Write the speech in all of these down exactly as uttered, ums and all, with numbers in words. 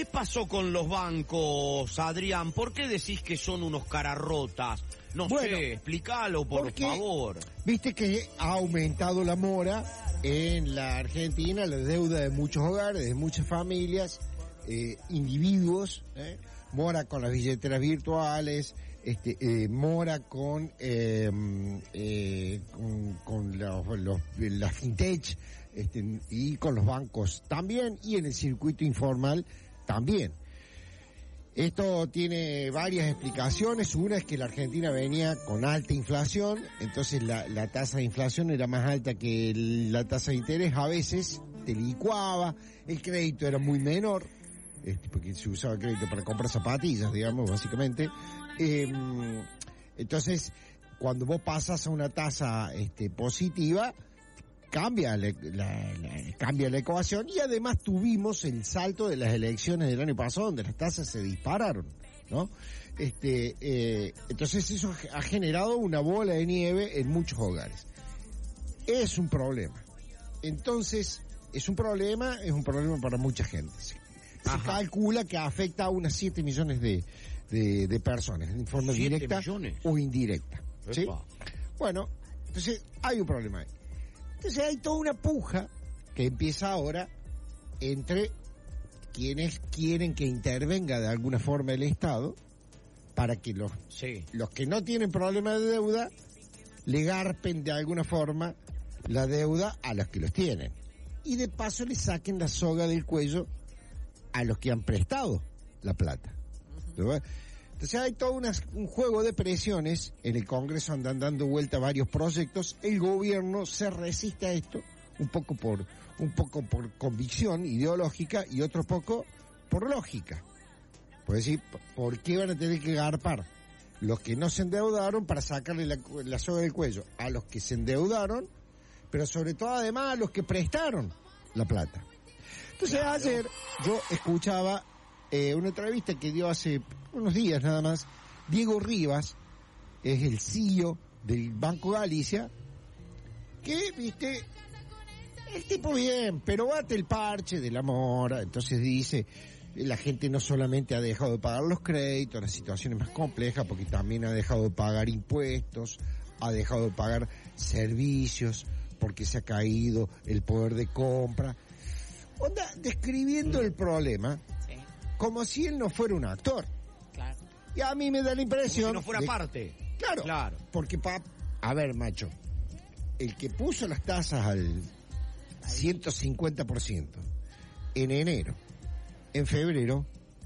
¿qué pasó con los bancos, Adrián? ¿Por qué decís que son unos cararrotas? No bueno, sé, explícalo, por porque, favor. Viste que ha aumentado la mora en la Argentina, la deuda de muchos hogares, de muchas familias, eh, individuos, eh, mora con las billeteras virtuales, este, eh, mora con, eh, eh, con, con los, los, la fintech, este, y con los bancos también, y en el circuito informal también. Esto tiene varias explicaciones. Una es que la Argentina venía con alta inflación, entonces la, la tasa de inflación era más alta que el, la tasa de interés. A veces te licuaba, el crédito era muy menor, este, porque se usaba crédito para comprar zapatillas, digamos, básicamente. Eh, entonces, cuando vos pasas a una tasa este, positiva, cambia la, la, la, cambia la ecuación, y además tuvimos el salto de las elecciones del año pasado donde las tasas se dispararon, ¿no? Este, eh, entonces eso ha generado una bola de nieve en muchos hogares. Es un problema. Entonces, es un problema, es un problema para mucha gente. Se, se calcula que afecta a unas siete millones de, de, de personas, en forma directa millones. O indirecta. ¿Sí? Bueno, entonces hay un problema ahí. Entonces hay toda una puja que empieza ahora entre quienes quieren que intervenga de alguna forma el Estado para que los, sí. los que no tienen problema de deuda le garpen de alguna forma la deuda a los que los tienen. Y de paso le saquen la soga del cuello a los que han prestado la plata. ¿No? Entonces hay todo una, un juego de presiones. En el Congreso andan dando vuelta varios proyectos. El gobierno se resiste a esto, un poco por, un poco por convicción ideológica y otro poco por lógica. Por decir, ¿por qué van a tener que garpar los que no se endeudaron para sacarle la, la soga del cuello a los que se endeudaron, pero sobre todo además a los que prestaron la plata? Entonces claro. Ayer yo escuchaba eh, una entrevista que dio hace unos días nada más, Diego Rivas, es el C E O del Banco Galicia, que, viste, el tipo bien, pero bate el parche de la mora. Entonces dice, la gente no solamente ha dejado de pagar los créditos, la situación es más compleja porque también ha dejado de pagar impuestos, ha dejado de pagar servicios, porque se ha caído el poder de compra. Onda, describiendo el problema, sí. como si él no fuera un actor. Claro. Y a mí me da la impresión... Como si no fuera de, parte. Claro, claro. Porque, pa, a ver, macho, el que puso las tasas al ciento cincuenta por ciento en enero, en febrero,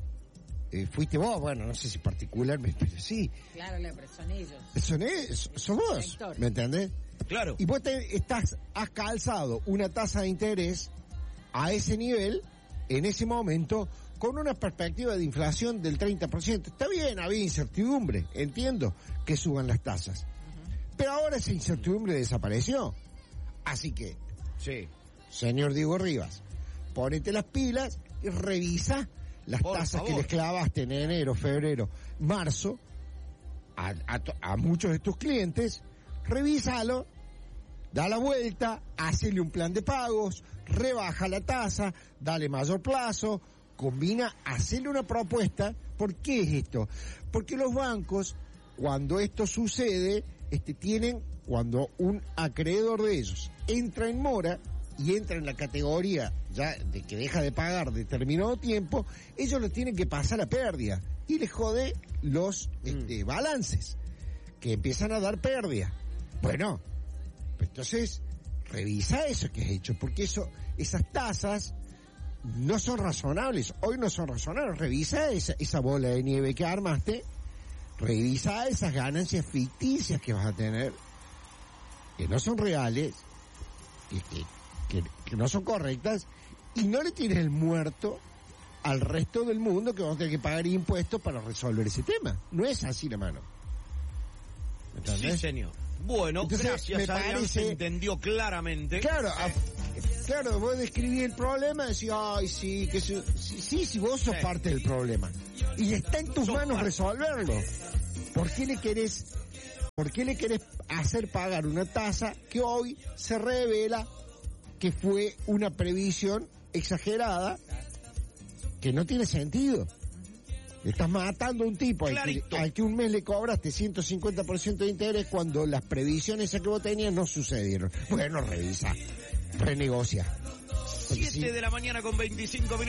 eh, fuiste vos, bueno, no sé si particularmente, pero sí. Claro, pero son ellos. Son ellos, son vos, ¿me entendés? Claro. Y vos te, estás, has calzado una tasa de interés a ese nivel, en ese momento, con una perspectiva de inflación del treinta por ciento. Está bien, había incertidumbre, entiendo que suban las tasas. Uh-huh. Pero ahora esa incertidumbre desapareció. Así que, sí, señor Diego Rivas, ponete las pilas y revisa las Por tasas favor. que les clavaste en enero, febrero, marzo, a, a, a muchos de tus clientes, revísalo, da la vuelta, hacele un plan de pagos, rebaja la tasa, dale mayor plazo, combina, hacerle una propuesta. ¿Por qué es esto? Porque los bancos, cuando esto sucede, este, tienen, cuando un acreedor de ellos entra en mora y entra en la categoría ya de que deja de pagar determinado tiempo, ellos lo tienen que pasar a pérdida y les jode los este, mm. balances, que empiezan a dar pérdida. Bueno, pues entonces revisa eso que has hecho, porque eso, esas tasas no son razonables, hoy no son razonables. Revisa esa, esa bola de nieve que armaste, revisa esas ganancias ficticias que vas a tener, que no son reales, que, que, que, que no son correctas, y no le tires el muerto al resto del mundo que vamos a tener que pagar impuestos para resolver ese tema. No es así la mano. ¿Entendés? Sí, señor. Bueno, entonces, gracias, Adrián, se entendió claramente. Claro, a, claro, vos describís el problema, decís, ay, sí, que sí, sí, sí, vos sos sí. parte del problema. Y está en tus sos manos parte. resolverlo. ¿Por qué le querés, por qué le querés hacer pagar una tasa que hoy se revela que fue una previsión exagerada, que no tiene sentido. Estás matando a un tipo al que, al que un mes le cobraste ciento cincuenta por ciento de interés cuando las previsiones que vos tenías no sucedieron. Bueno, revisa, renegocia. siete de la mañana con veinticinco minutos.